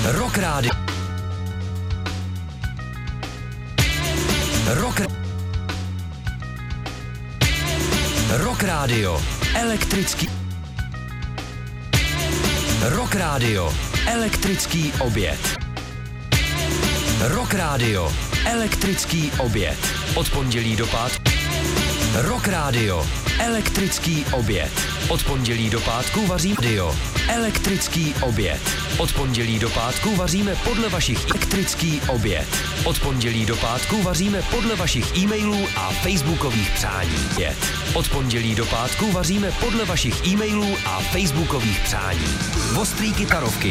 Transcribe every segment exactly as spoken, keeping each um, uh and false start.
Rock Radio. Rock Rock Radio. Elektrický Rock Radio. Elektrický oběd. Rock Radio. Elektrický oběd. Od pondělí do pátku. Rock Radio. Elektrický oběd. Od pondělí do pátku vařím radio. Elektrický oběd. Od pondělí do pátku vaříme podle vašich elektrický oběd. Od pondělí do pátku vaříme podle vašich e-mailů a facebookových přání. Od pondělí do pátku vaříme podle vašich e-mailů a facebookových přání. Ostrý kytarovky.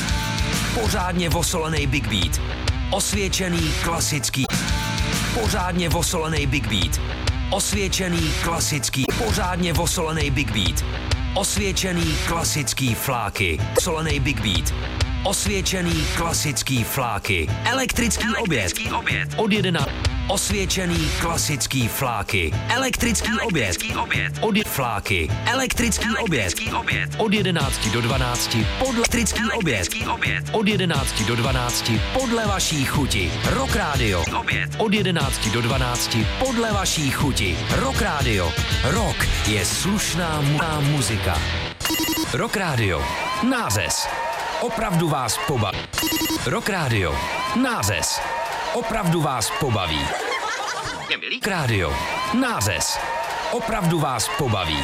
Pořádně vosolený big beat. Osvědčený klasický. Pořádně vosolený big beat. Osvědčený klasický. Pořádně vosolený big beat. Osvědčený klasický fláky. Solený big beat. Osvědčený klasický fláky. Elektrický, Elektrický oběd. oběd. Od jedenácti. Osvědčený klasický fláky. Elektrický, Elektrický oběd. oběd. Od je- fláky. Elektrický, Elektrický oběd. oběd. Od jedenácti do dvanácti. Podle Elektrický, Elektrický oběd. oběd. Od jedenácti do dvanácti. Podle vaší chuti. Rock Radio. Oběd. Od jedenácti do dvanácti. Podle vaší chuti. Rock Radio. Rock je slušná mu- muzika. Rock Radio. Nářez. Opravdu vás pobaví. Rock Radio. Nářez. Opravdu vás pobaví. Rock Radio. Nářez. Opravdu vás pobaví.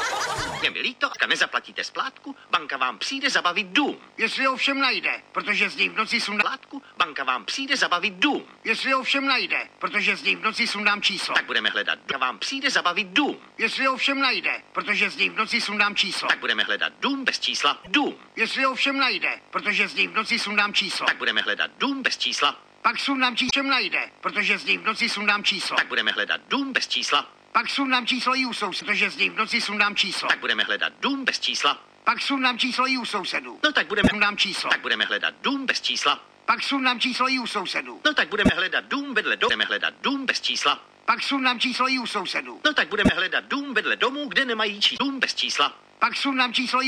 Je mi líto, a nezaplatíte splátku, banka vám přijde zabavit dům. Jestli ho všem najde, protože z něj v noci sundám Splátku, banka vám přijde zabavit dům. Jestli ho všem najde, protože z něj v noci sundám číslo. Tak budeme hledat, banka vám přijde zabavit dům. Jestli ho všem najde, protože z něj v noci sundám číslo. Tak budeme hledat dům bez čísla. Dům. Jestli ho všem najde, protože z něj v noci sundám číslo. Tak budeme hledat dům bez čísla. Pak sundám číslo všem najde, protože z něj v noci sundám číslo. Tak budeme hledat dům bez čísla. Pak sundám číslo i u sousedů, protože z něj v noci sundám číslo. Tak budeme hledat dům bez čísla. Pak sundám číslo i u sousedů. No tak budeme Sundám číslo. Tak budeme hledat dům bez čísla. Pak sundám číslo i u sousedů. No tak budeme hledat dům vedle domu. Budeme hledat dům bez čísla. Pak sundám číslo i u sousedů. No tak budeme hledat dům vedle domu, kde nemají číslo. Dům bez čísla. Pak sundám číslo i